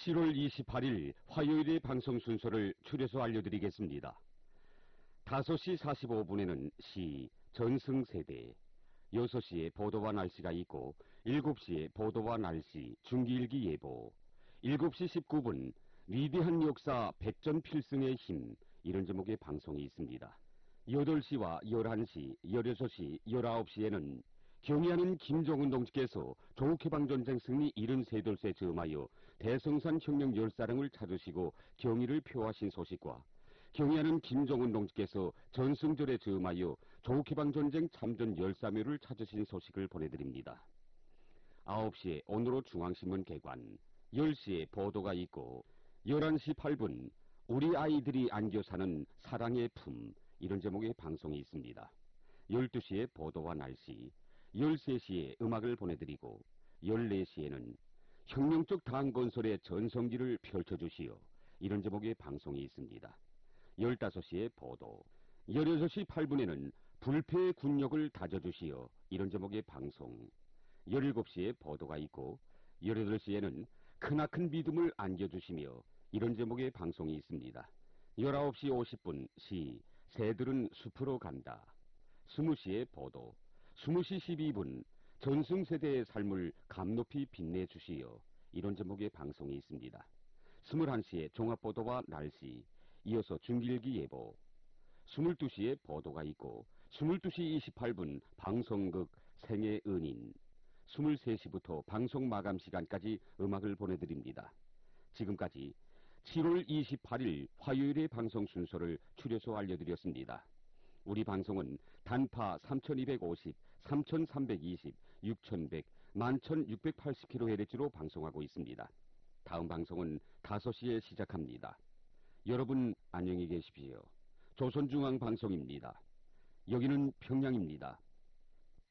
7월 28일 화요일의 방송 순서를 추려서 알려드리겠습니다. 5시 45분에는 시 전승세대, 6시에 보도와 날씨가 있고 7시에 보도와 날씨 중기일기 예보, 7시 19분 위대한 역사 백전필승의 힘, 이런 제목의 방송이 있습니다. 8시와 11시, 16시, 19시에는 경의하는 김정은 동지께서 조국해방전쟁 승리 73돌세 즈음하여 대성산 혁명 열사령을 찾으시고 경의를 표하신 소식과 경의하는 김정은 동지께서 전승절에 즈음하여 조국해방전쟁 참전 열사묘를 찾으신 소식을 보내드립니다. 9시에 오늘로 중앙신문 개관, 10시에 보도가 있고 11시 8분 우리 아이들이 안겨 사는 사랑의 품, 이런 제목의 방송이 있습니다. 12시에 보도와 날씨, 13시에 음악을 보내드리고 14시에는 혁명적 당건설의 전성기를 펼쳐주시오, 이런 제목의 방송이 있습니다. 15시에 보도, 16시 8분에는 불패의 군력을 다져주시오, 이런 제목의 방송, 17시에 보도가 있고 18시에는 크나큰 믿음을 안겨주시며, 이런 제목의 방송이 있습니다. 19시 50분 시 새들은 숲으로 간다, 20시에 보도, 20시 12분 전승세대의 삶을 감높이 빛내주시오, 이런 제목의 방송이 있습니다. 21시에 종합보도와 날씨, 이어서 중기일기 예보, 22시에 보도가 있고 22시 28분 방송극 생의 은인, 23시부터 방송 마감 시간까지 음악을 보내드립니다. 지금까지 7월 28일 화요일의 방송 순서를 추려서 알려드렸습니다. 우리 방송은 단파 3250, 3320, 6100, 11680kHz로 방송하고 있습니다. 다음 방송은 5시에 시작합니다. 여러분 안녕히 계십시오. 조선중앙방송입니다. 여기는 평양입니다.